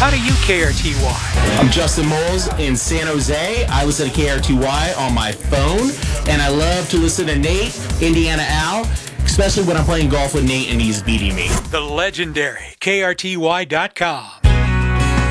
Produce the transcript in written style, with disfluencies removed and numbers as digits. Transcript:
How do you KRTY? I'm Justin Moles in San Jose. I listen to KRTY on my phone, and I love to listen to Nate, Indiana Al, especially when I'm playing golf with Nate and he's beating me. The legendary KRTY.com.